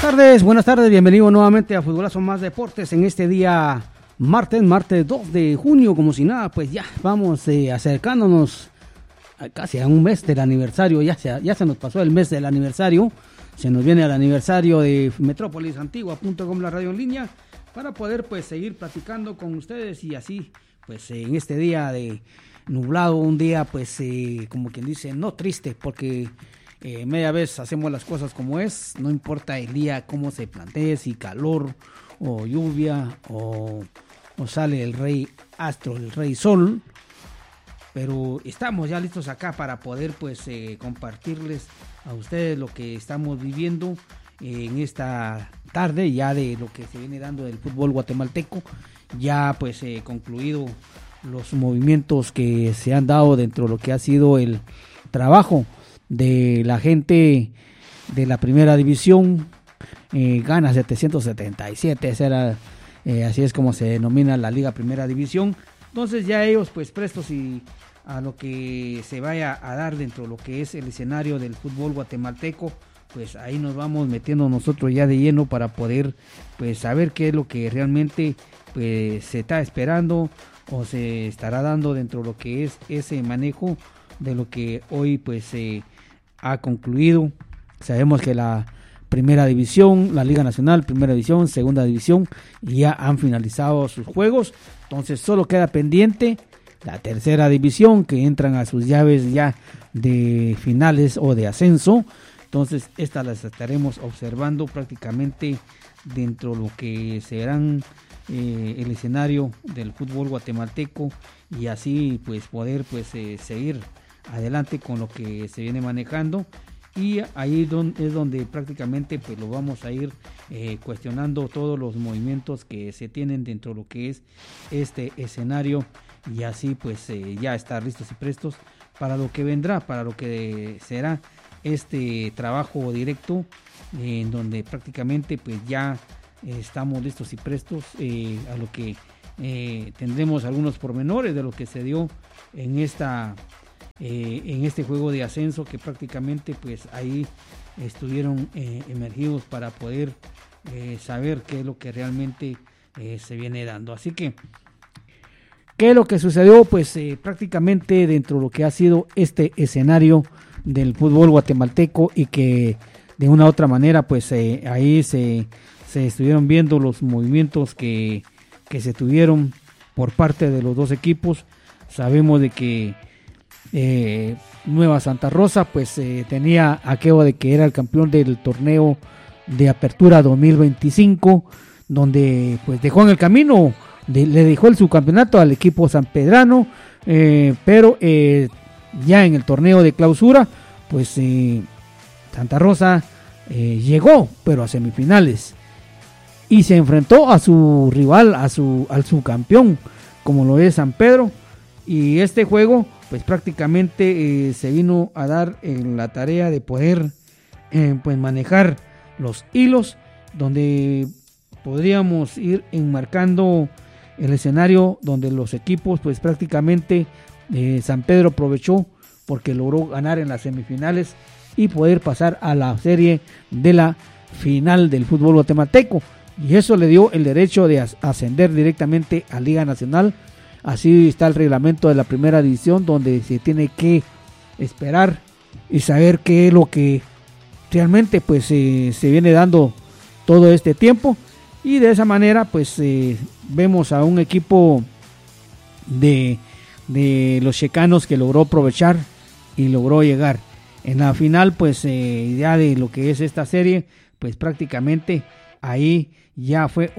buenas tardes, bienvenido nuevamente a Futbolazo Más Deportes en este día martes 2 de junio, como si nada, pues ya vamos acercándonos casi a un mes del aniversario, ya se nos pasó el mes del aniversario, se nos viene el aniversario de Metrópolisantigua.com, la radio en línea, para poder pues seguir platicando con ustedes y así pues en este día de nublado, un día pues como quien dice, no triste, porque media vez hacemos las cosas como es, no importa el día cómo se plantee, si calor o lluvia o sale el rey astro, el rey sol, pero estamos ya listos acá para poder pues compartirles a ustedes lo que estamos viviendo en esta tarde ya de lo que se viene dando del fútbol guatemalteco, ya pues concluido los movimientos que se han dado dentro de lo que ha sido el trabajo de la gente de la primera división. Gana 777, así es como se denomina la liga primera división. Entonces ya ellos pues prestos y a lo que se vaya a dar dentro de lo que es el escenario del fútbol guatemalteco, pues ahí nos vamos metiendo nosotros ya de lleno para poder pues saber qué es lo que realmente pues se está esperando o se estará dando dentro de lo que es ese manejo de lo que hoy pues se ha concluido. Sabemos que la primera división, la Liga Nacional, primera división, segunda división, ya han finalizado sus juegos, entonces solo queda pendiente la tercera división, que entran a sus llaves ya de finales o de ascenso. Entonces estas las estaremos observando prácticamente dentro de lo que serán el escenario del fútbol guatemalteco y así pues poder pues seguir adelante con lo que se viene manejando, y ahí es donde prácticamente pues lo vamos a ir cuestionando todos los movimientos que se tienen dentro de lo que es este escenario y así pues ya estar listos y prestos para lo que vendrá, para lo que será este trabajo directo en donde prácticamente pues ya estamos listos y prestos a lo que tendremos algunos pormenores de lo que se dio en este juego de ascenso, que prácticamente pues ahí estuvieron emergidos para poder saber qué es lo que realmente se viene dando. Así que qué es lo que sucedió pues prácticamente dentro de lo que ha sido este escenario del fútbol guatemalteco, y que de una u otra manera pues ahí se estuvieron viendo los movimientos que se tuvieron por parte de los dos equipos. Sabemos de que Nueva Santa Rosa pues tenía aquello de que era el campeón del torneo de apertura 2025, donde pues dejó en el camino, le dejó el subcampeonato al equipo sanpedrano, pero ya en el torneo de clausura pues Santa Rosa llegó pero a semifinales y se enfrentó a su rival, al subcampeón como lo es San Pedro, y este juego pues prácticamente se vino a dar en la tarea de poder pues manejar los hilos, donde podríamos ir enmarcando el escenario donde los equipos pues prácticamente San Pedro aprovechó porque logró ganar en las semifinales y poder pasar a la serie de la final del fútbol guatemalteco, y eso le dio el derecho de ascender directamente a Liga Nacional. Así está el reglamento de la primera división, donde se tiene que esperar y saber qué es lo que realmente pues se viene dando todo este tiempo, y de esa manera pues vemos a un equipo de los checanos que logró aprovechar y logró llegar en la final pues ya de lo que es esta serie, pues prácticamente ahí ya fue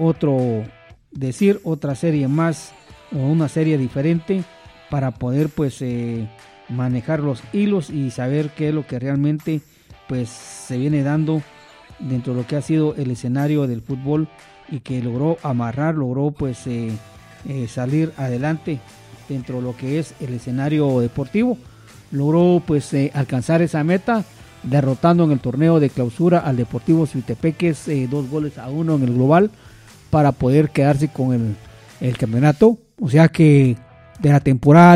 otra serie más o una serie diferente para poder pues manejar los hilos y saber qué es lo que realmente pues se viene dando dentro de lo que ha sido el escenario del fútbol, y que logró pues salir adelante dentro de lo que es el escenario deportivo. Logró pues alcanzar esa meta derrotando en el torneo de clausura al Deportivo Suitepeques 2-1 en el global para poder quedarse con el campeonato. O sea que de la temporada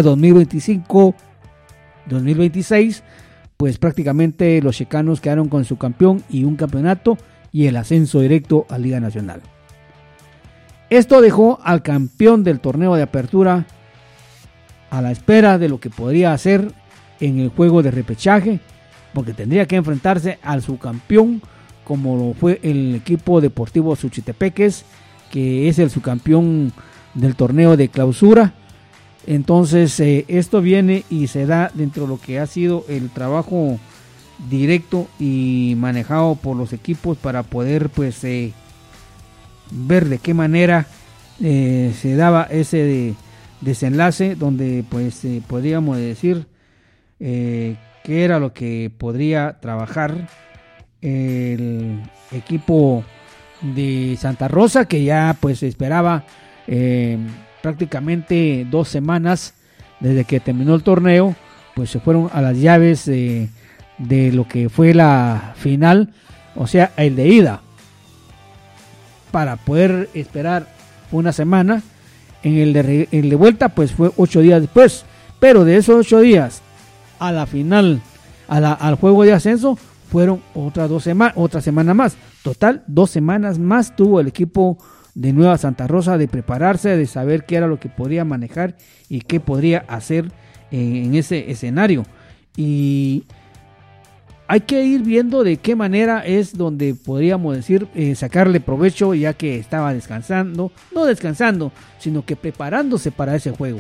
2025-2026 pues prácticamente los checanos quedaron con su campeón y un campeonato, y el ascenso directo a Liga Nacional. Esto dejó al campeón del torneo de apertura a la espera de lo que podría hacer en el juego de repechaje, porque tendría que enfrentarse al subcampeón, como lo fue el equipo deportivo Suchitepeques, que es el subcampeón del torneo de clausura. Entonces esto viene y se da dentro de lo que ha sido el trabajo directo y manejado por los equipos para poder pues ver de qué manera se daba ese desenlace, donde pues podríamos decir qué era lo que podría trabajar el equipo de Santa Rosa, que ya pues esperaba prácticamente 2 semanas desde que terminó el torneo, pues se fueron a las llaves de lo que fue la final, o sea, el de ida, para poder esperar una semana. En el de vuelta pues fue 8 días después, pero de esos 8 días a la final, al juego de ascenso, fueron otra semana más. Total, 2 semanas más tuvo el equipo de Nueva Santa Rosa de prepararse, de saber qué era lo que podría manejar y qué podría hacer en ese escenario. Y hay que ir viendo de qué manera es donde podríamos decir sacarle provecho, ya que estaba no descansando, sino que preparándose para ese juego.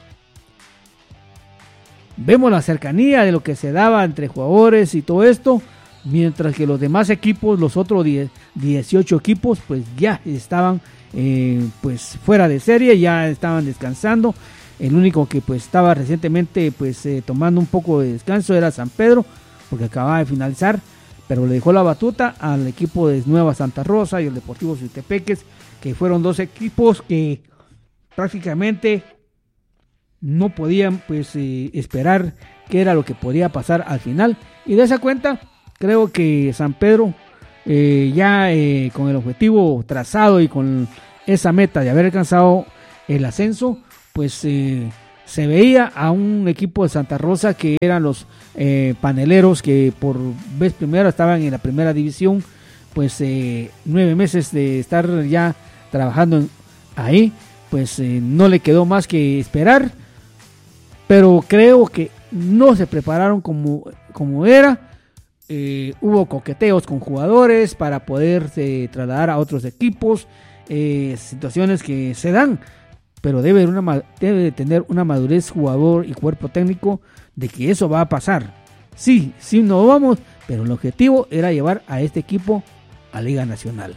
Vemos la cercanía de lo que se daba entre jugadores y todo esto, mientras que los demás equipos, los otros 18 equipos, pues ya estaban pues fuera de serie, ya estaban descansando. El único que pues estaba recientemente pues tomando un poco de descanso era San Pedro, porque acababa de finalizar, pero le dejó la batuta al equipo de Nueva Santa Rosa y el Deportivo Suchitepeques, que fueron 2 equipos que prácticamente no podían pues esperar qué era lo que podía pasar al final. Y de esa cuenta creo que San Pedro ya con el objetivo trazado y con esa meta de haber alcanzado el ascenso, pues se veía a un equipo de Santa Rosa que eran los paneleros, que por vez primera estaban en la primera división, pues 9 meses de estar ya trabajando ahí, pues no le quedó más que esperar, pero creo que no se prepararon como era. Hubo coqueteos con jugadores para poderse trasladar a otros equipos, situaciones que se dan, pero debe tener una madurez jugador y cuerpo técnico de que eso va a pasar. Sí, no vamos, pero el objetivo era llevar a este equipo a Liga Nacional.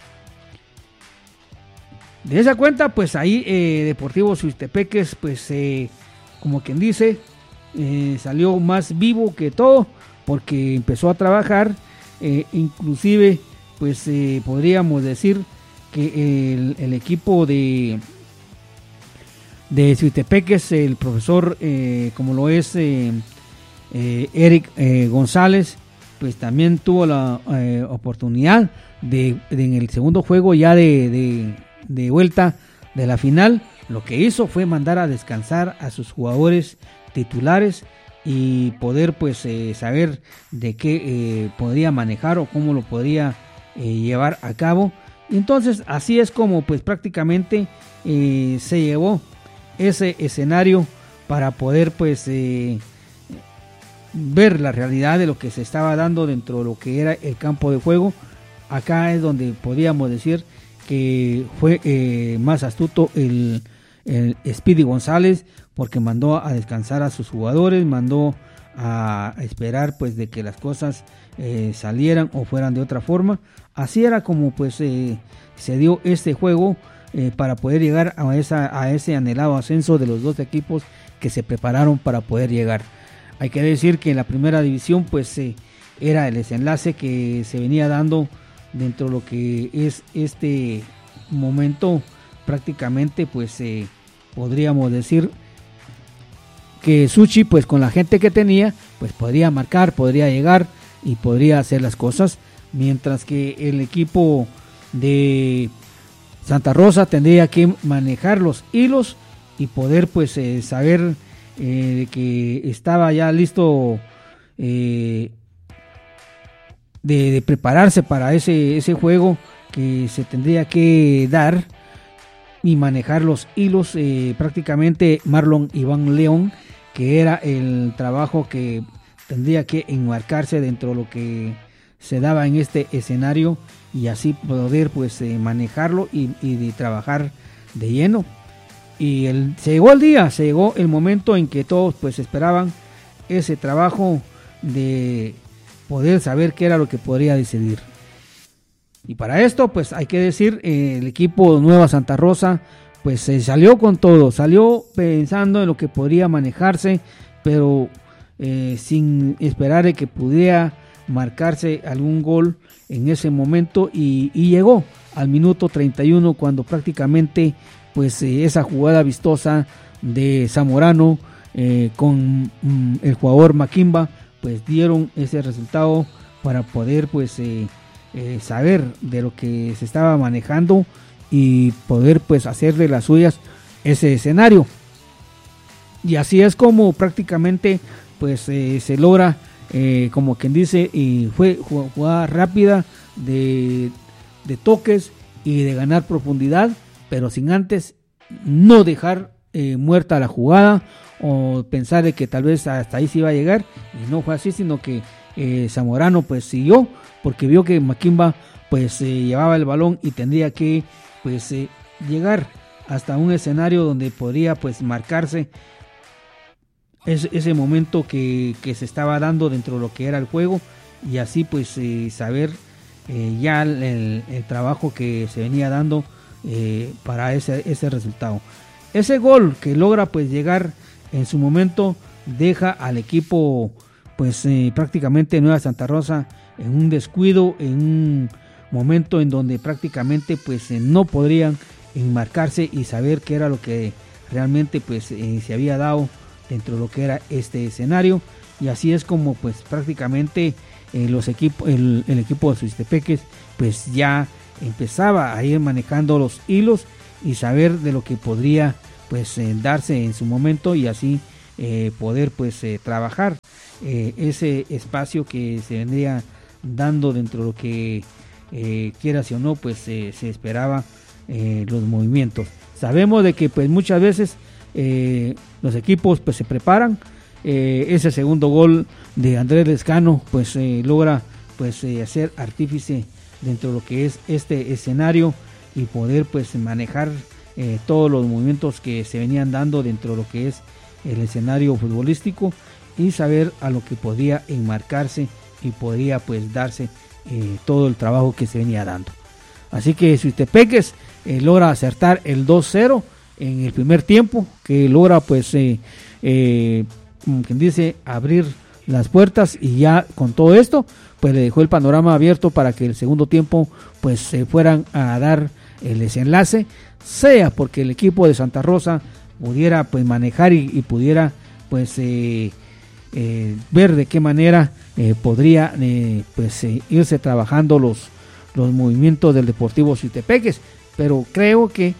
De esa cuenta, pues ahí Deportivo Suchitepeques, pues como quien dice, salió más vivo que todo, porque empezó a trabajar, inclusive pues podríamos decir que el equipo de Suchitepeques, el profesor como lo es Eric González, pues también tuvo la oportunidad de en el segundo juego ya de vuelta de la final, lo que hizo fue mandar a descansar a sus jugadores titulares y poder pues saber de qué podría manejar o cómo lo podría llevar a cabo. Y entonces así es como pues prácticamente se llevó ese escenario para poder pues ver la realidad de lo que se estaba dando dentro de lo que era el campo de juego. Acá es donde podríamos decir que fue más astuto el Speedy González, porque mandó a descansar a sus jugadores, mandó a esperar pues de que las cosas salieran o fueran de otra forma. Así era como pues se dio este juego para poder llegar a ese anhelado ascenso de los 2 equipos que se prepararon para poder llegar. Hay que decir que en la primera división pues era el desenlace que se venía dando dentro de lo que es este momento. Prácticamente pues podríamos decir que Suchi pues con la gente que tenía pues podría marcar, podría llegar y podría hacer las cosas, mientras que el equipo de Santa Rosa tendría que manejar los hilos y poder pues saber que estaba ya listo de prepararse para ese juego que se tendría que dar y manejar los hilos, prácticamente Marlon Iván León, que era el trabajo que tendría que enmarcarse dentro de lo que se daba en este escenario y así poder pues manejarlo y de trabajar de lleno. Y se llegó el momento en que todos pues esperaban ese trabajo de poder saber qué era lo que podría decidir. Y para esto pues hay que decir, el equipo Nueva Santa Rosa pues se salió con todo, salió pensando en lo que podría manejarse, pero sin esperar de que pudiera marcarse algún gol en ese momento, y llegó al minuto 31 cuando prácticamente pues esa jugada vistosa de Zamorano con el jugador Maquimba pues dieron ese resultado para poder pues saber de lo que se estaba manejando y poder pues hacer de las suyas ese escenario. Y así es como prácticamente pues se logra, como quien dice, y fue jugada rápida de toques y de ganar profundidad, pero sin antes no dejar muerta la jugada o pensar de que tal vez hasta ahí se iba a llegar, y no fue así, sino que Zamorano pues siguió porque vio que Maquimba pues llevaba el balón y tendría que pues llegar hasta un escenario donde podría pues marcarse ese momento que se estaba dando dentro de lo que era el juego, y así pues saber ya el trabajo que se venía dando para ese resultado. Ese gol que logra pues llegar en su momento deja al equipo pues prácticamente Nueva Santa Rosa en un descuido, en un momento en donde prácticamente pues no podrían enmarcarse y saber qué era lo que realmente pues se había dado dentro de lo que era este escenario. Y así es como pues prácticamente el equipo de Suchitepeques pues ya empezaba a ir manejando los hilos y saber de lo que podría pues darse en su momento, y así poder pues trabajar ese espacio que se vendría dando dentro de lo que quieras o no pues se esperaba los movimientos. Sabemos de que pues muchas veces los equipos pues se preparan. Ese segundo gol de Andrés Lescano pues logra pues hacer artífice dentro de lo que es este escenario y poder pues manejar todos los movimientos que se venían dando dentro de lo que es el escenario futbolístico y saber a lo que podía enmarcarse y podría pues darse todo el trabajo que se venía dando. Así que Suchitepeques logra acertar el 2-0 en el primer tiempo, que logra pues como quien dice abrir las puertas, y ya con todo esto pues le dejó el panorama abierto para que el segundo tiempo pues se fueran a dar el desenlace, sea porque el equipo de Santa Rosa pudiera pues manejar y pudiera pues ver de qué manera podría pues irse trabajando los movimientos del Deportivo Suchitepeques, pero creo que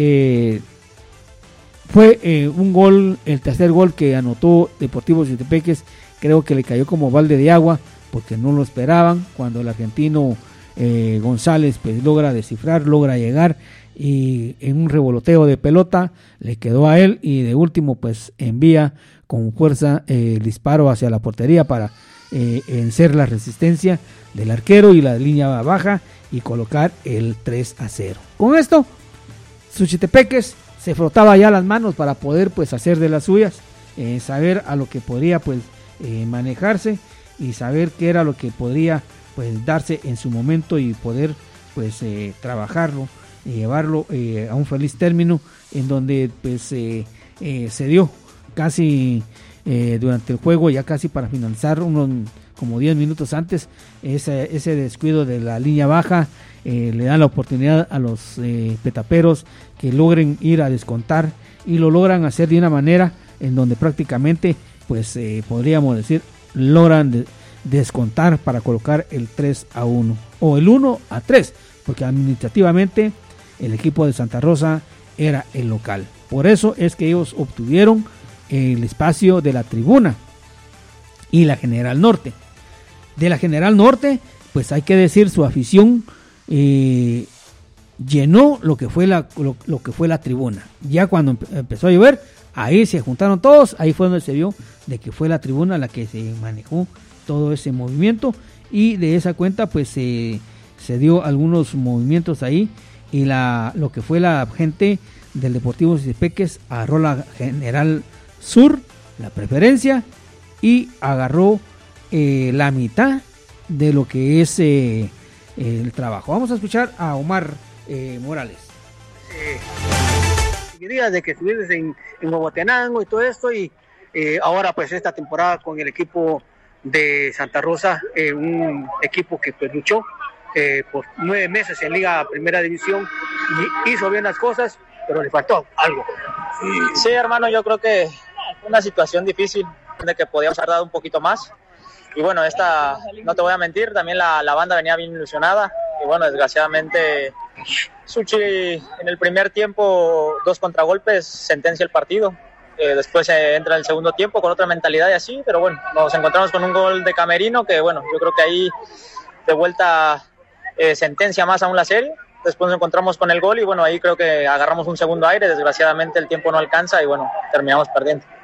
fue un gol, el tercer gol que anotó Deportivo Suchitepeques, creo que le cayó como balde de agua porque no lo esperaban, cuando el argentino González pues logra descifrar, logra llegar y en un revoloteo de pelota le quedó a él, y de último pues envía con fuerza el disparo hacia la portería para vencer la resistencia del arquero y la línea baja y colocar el 3-0. Con esto Suchitepeques se frotaba ya las manos para poder pues hacer de las suyas, saber a lo que podría pues manejarse y saber qué era lo que podría pues darse en su momento y poder pues trabajarlo y llevarlo a un feliz término, en donde pues se dio casi durante el juego, ya casi para finalizar, unos como 10 minutos antes, ese descuido de la línea baja le dan la oportunidad a los petaperos que logren ir a descontar, y lo logran hacer de una manera en donde prácticamente pues podríamos decir logran descontar para colocar el 3-1 o el 1-3, porque administrativamente el equipo de Santa Rosa era el local. Por eso es que ellos obtuvieron el espacio de la tribuna y la General Norte. De la General Norte pues hay que decir, su afición llenó lo que fue la tribuna. Ya cuando empezó a llover, ahí se juntaron todos, ahí fue donde se vio de que fue la tribuna la que se manejó todo ese movimiento, y de esa cuenta pues se dio algunos movimientos ahí, y lo que fue la gente del Deportivo Cistepeques agarró la General Sur, la preferencia, y agarró la mitad de lo que es el trabajo. Vamos a escuchar a Omar Morales. Días de que estuviste en Huehuetenango y todo esto, y ahora pues esta temporada con el equipo de Santa Rosa, un equipo que pues luchó por 9 meses en Liga Primera División y hizo bien las cosas, pero le faltó algo. Sí, hermano, yo creo que una situación difícil de que podíamos haber dado un poquito más, y bueno, esta, no te voy a mentir, también la banda venía bien ilusionada, y bueno, desgraciadamente Suchi en el primer tiempo 2 contragolpes sentencia el partido. Después entra en el segundo tiempo con otra mentalidad y así, pero bueno, nos encontramos con un gol de Camerino que bueno, yo creo que ahí de vuelta sentencia más aún la serie. Después nos encontramos con el gol y bueno, ahí creo que agarramos un segundo aire, desgraciadamente el tiempo no alcanza y bueno, terminamos perdiendo.